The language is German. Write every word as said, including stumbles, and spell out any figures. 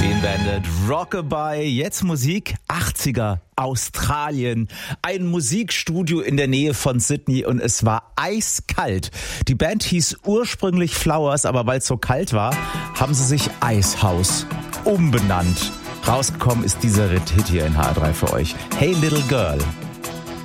Clean Bandit, Rockabye, jetzt Musik, achtziger, Australien, ein Musikstudio in der Nähe von Sydney und es war eiskalt. Die Band hieß ursprünglich Flowers, aber weil es so kalt war, haben sie sich Icehouse umbenannt. Rausgekommen ist dieser Hit hier in H R drei für euch. Hey Little Girl.